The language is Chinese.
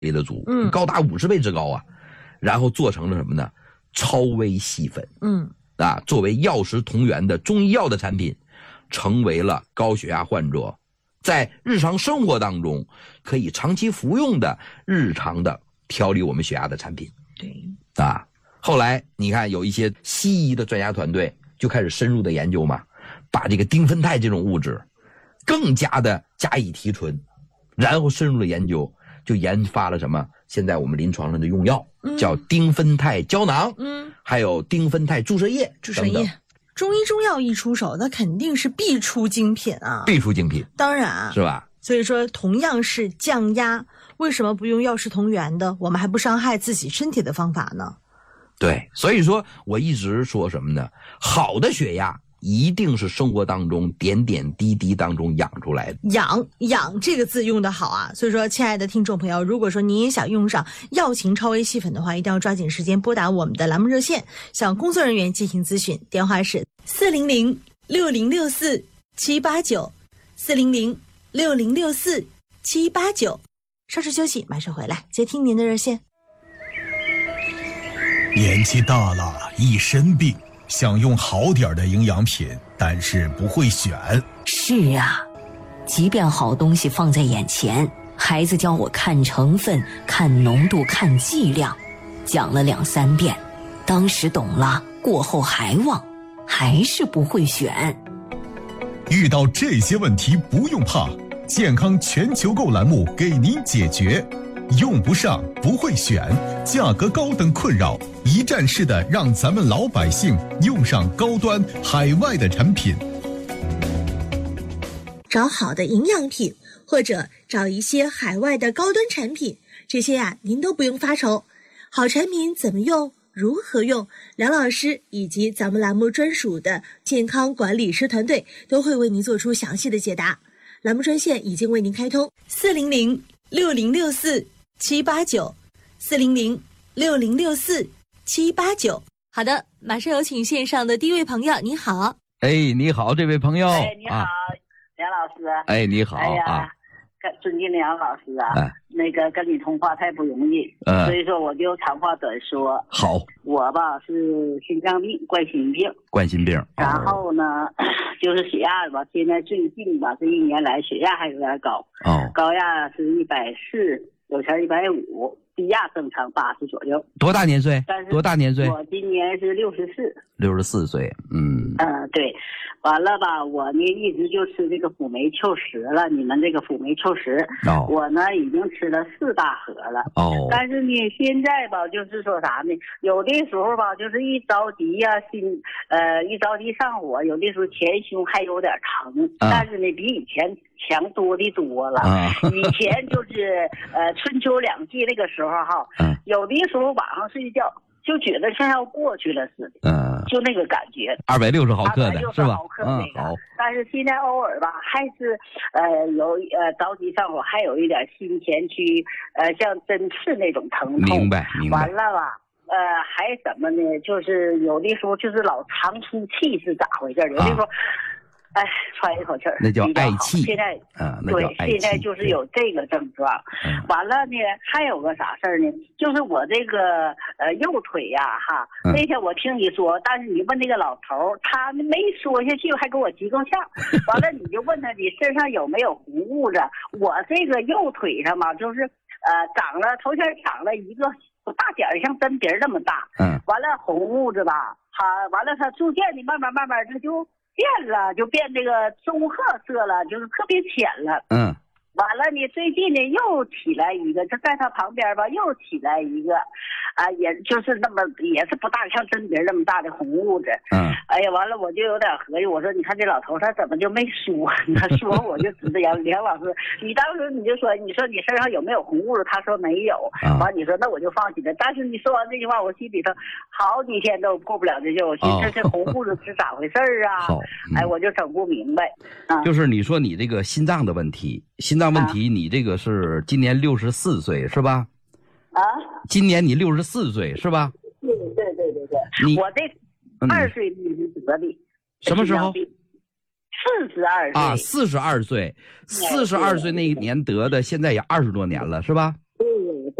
的足，高达50倍之高啊。然后做成了什么呢？超微细粉，作为药食同源的中医药的产品，成为了高血压患者在日常生活当中可以长期服用的日常的调理我们血压的产品。 对啊，后来你看有一些西医的专家团队就开始深入的研究嘛，把这个丁酚酞这种物质更加的加以提纯，然后深入的研究，就研发了什么？现在我们临床上的用药，叫丁酚酞胶囊，还有丁酚酞注射液等等。 中医中药一出手，那肯定是必出精品啊！ 必出精品， 当然是吧？ 所以说，同样是降压，为什么不用药食同源的？我们还不伤害自己身体的方法呢？ 对，所以说我一直说什么呢？好的血压一定是生活当中点点滴滴当中养出来的。 养这个字用得好啊！所以说，亲爱的听众朋友，如果说您也想用上药情超微细粉的话，一定要抓紧时间拨打我们的栏目热线，向工作人员进行咨询，电话是400-6064-789，400-6064-789。稍事休息，马上回来接听您的热线。 年纪大了，一身病，想用好点的营养品，但是不会选。 是啊，即便好东西放在眼前，孩子教我看成分、看浓度、看剂量，讲了2-3遍，当时懂了，过后还忘，还是不会选。 遇到这些问题不用怕，健康全球购栏目给您解决。用不上，不会选，价格高等困扰，一站式的让咱们老百姓用上高端海外的产品。 找好的营养品，或者找一些海外的高端产品，这些您都不用发愁。好产品怎么用，如何用，梁老师以及咱们栏目专属的健康管理师团队都会为您做出详细的解答。栏目专线已经为您开通，400-6064-789，400-6064-789。好的，马上有请线上的第一位朋友，你好。 你好，这位朋友。 你好，梁老师。 你好。 尊敬梁老师啊，那个跟你通话太不容易，所以说我就长话短说。 好， 我吧是心脏病，冠心病。然后呢，就是血压吧，现在最近吧，这1年来血压还有点高，高压是140，有前150，低压正常80左右。 多大年岁？ 我今年是64 岁。 对。完了吧，我呢一直就吃这个辅酶裘实了，你们这个辅酶裘实，我呢已经吃了4大盒了。但是呢现在吧，就是说啥呢？有的时候吧，就是一着急呀，一着急上火，有的时候前胸还有点疼，但是呢比以前强多的多了。以前就是春秋2季那个时候哈，有的时候晚上睡觉就觉得像要过去了似的，就那个感觉。 260毫克的是吧？ 好。但是现在偶尔吧，还是有着急上火，还有一点心前区像针刺那种疼痛。 明白。 完了吧，还什么呢？就是有的时候就是老长出气是咋回事？有的时候。喘一口气儿， 那叫嗳气。 现在对，现在就是有这个症状。完了呢，还有个啥事儿呢？就是我这个右腿呀，那天我听你说，但是你问那个老头，他没说下去，还给我急够呛。完了，你就问他你身上有没有红痦子？我这个右腿上嘛，就是头先长了一个大点儿，像针鼻那么大。完了红痦子吧，完了它逐渐的慢慢它就变了，就变这个棕褐色了，就是特别浅了。完了呢，最近呢又起来一个，就在他旁边吧，又起来一个，也就是那么也是不大，像针鼻那么大的红痦子。哎呀，完了我就有点合计，我说你看这老头他怎么就没说？他说我就知道梁老师，你当时你就说你身上有没有红痦子？他说没有。完你说那我就放心了。但是你说完这句话，我心里头好几天都过不了这劲，我寻思这红痦子是咋回事啊？我就整不明白。 就是你说你这个心脏的问题，你这个是今年64岁是吧？今年你64岁是吧？ 对。我这2岁得的。 什么时候 ？42岁。 42岁，42岁那一年得的，现在也20多年了是吧？